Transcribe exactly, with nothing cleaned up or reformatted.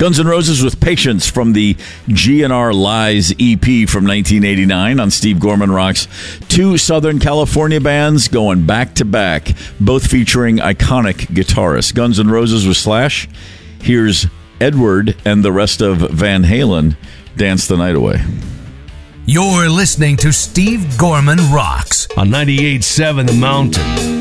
Guns N' Roses with Patience from the G N R Lies E P from nineteen eighty-nine on Steve Gorman Rocks. Two Southern California bands going back to back, both featuring iconic guitarists. Guns N' Roses with Slash. Here's Edward and the rest of Van Halen, Dance the Night Away. You're listening to Steve Gorman Rocks on ninety-eight point seven The Mountain.